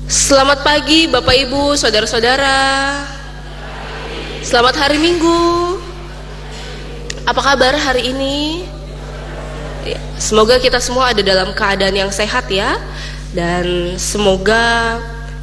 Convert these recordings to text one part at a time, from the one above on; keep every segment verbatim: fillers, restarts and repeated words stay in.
Selamat pagi Bapak Ibu, Saudara-saudara. Selamat hari Minggu. Apa kabar hari ini? Semoga kita semua ada dalam keadaan yang sehat ya. Dan semoga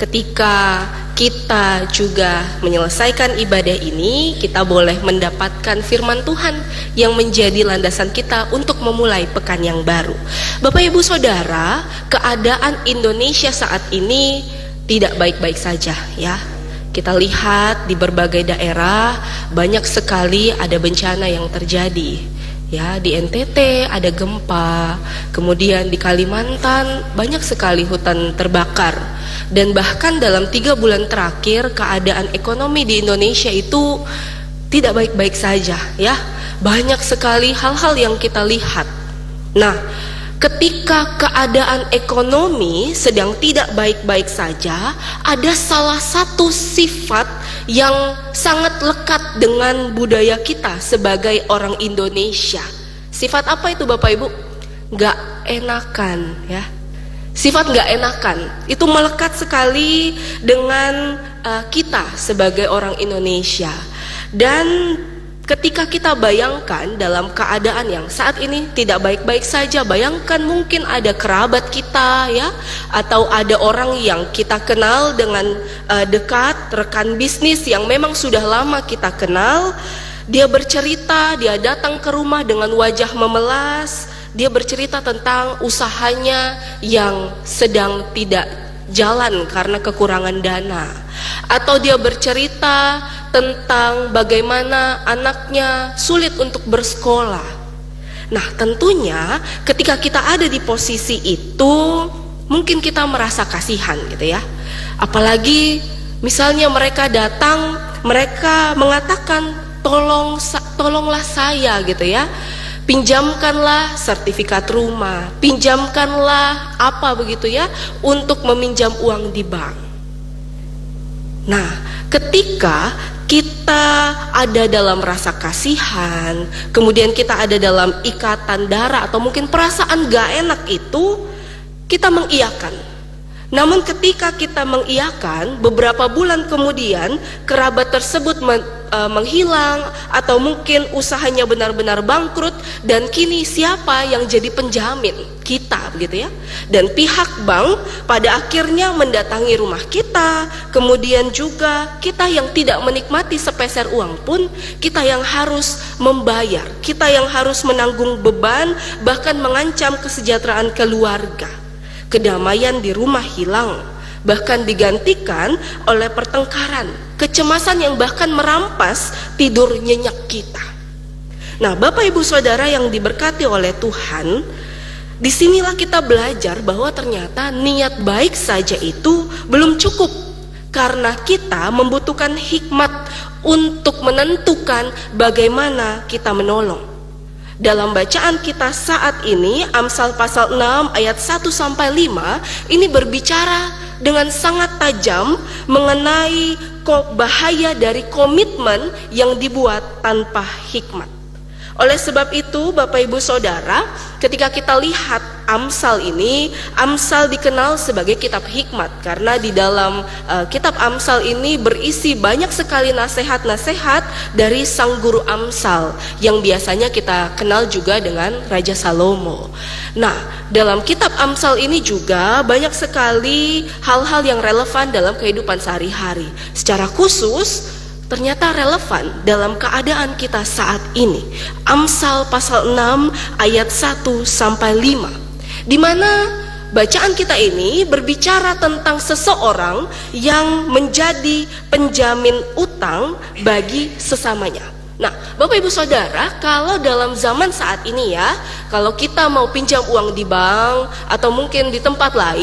ketika kita juga menyelesaikan ibadah ini, kita boleh mendapatkan firman Tuhan yang menjadi landasan kita untuk memulai pekan yang baru. Bapak Ibu Saudara, keadaan Indonesia saat ini tidak baik-baik saja ya. Kita lihat di berbagai daerah banyak sekali ada bencana yang terjadi. Ya, di N T T ada gempa, kemudian di Kalimantan banyak sekali hutan terbakar. Dan bahkan dalam tiga bulan terakhir keadaan ekonomi di Indonesia itu tidak baik-baik saja ya. Banyak sekali hal-hal yang kita lihat. Nah, ketika keadaan ekonomi sedang tidak baik-baik saja, ada salah satu sifat yang sangat lekat dengan budaya kita sebagai orang Indonesia. Sifat apa itu Bapak Ibu? Gak enakan ya. Sifat gak enakan itu melekat sekali dengan uh, kita sebagai orang Indonesia. Dan ketika kita bayangkan dalam keadaan yang saat ini tidak baik-baik saja, bayangkan mungkin ada kerabat kita ya, atau ada orang yang kita kenal dengan uh, dekat, rekan bisnis yang memang sudah lama kita kenal. Dia bercerita, dia datang ke rumah dengan wajah memelas. Dia bercerita tentang usahanya yang sedang tidak jalan karena kekurangan dana. Atau dia bercerita tentang bagaimana anaknya sulit untuk bersekolah. Nah, tentunya ketika kita ada di posisi itu, mungkin kita merasa kasihan gitu ya. Apalagi misalnya mereka datang, mereka mengatakan, tolong tolonglah saya gitu ya. Pinjamkanlah sertifikat rumah, pinjamkanlah apa begitu ya, untuk meminjam uang di bank. Nah, ketika kita ada dalam rasa kasihan, kemudian kita ada dalam ikatan darah atau mungkin perasaan gak enak itu, kita mengiyakan. Namun ketika kita mengiyakan, beberapa bulan kemudian kerabat tersebut men, e, menghilang atau mungkin usahanya benar-benar bangkrut, dan kini siapa yang jadi penjamin? Kita begitu ya. Dan pihak bank pada akhirnya mendatangi rumah kita, kemudian juga kita yang tidak menikmati sepeser uang pun kita yang harus membayar, kita yang harus menanggung beban, bahkan mengancam kesejahteraan keluarga. Kedamaian di rumah hilang, bahkan digantikan oleh pertengkaran, kecemasan yang bahkan merampas tidur nyenyak kita. Nah, Bapak Ibu Saudara yang diberkati oleh Tuhan, disinilah kita belajar bahwa ternyata niat baik saja itu belum cukup, karena kita membutuhkan hikmat untuk menentukan bagaimana kita menolong. Dalam bacaan kita saat ini, Amsal pasal enam ayat satu sampai lima ini berbicara dengan sangat tajam mengenai bahaya dari komitmen yang dibuat tanpa hikmat. Oleh sebab itu, Bapak Ibu Saudara, ketika kita lihat Amsal ini, Amsal dikenal sebagai kitab hikmat karena di dalam uh, kitab Amsal ini berisi banyak sekali nasihat-nasihat dari sang guru Amsal yang biasanya kita kenal juga dengan Raja Salomo. Nah, dalam kitab Amsal ini juga banyak sekali hal-hal yang relevan dalam kehidupan sehari-hari. Secara khusus ternyata relevan dalam keadaan kita saat ini. Amsal pasal enam ayat satu sampai lima, di mana bacaan kita ini berbicara tentang seseorang yang menjadi penjamin utang bagi sesamanya. Nah, Bapak Ibu Saudara, kalau dalam zaman saat ini ya, kalau kita mau pinjam uang di bank atau mungkin di tempat lain,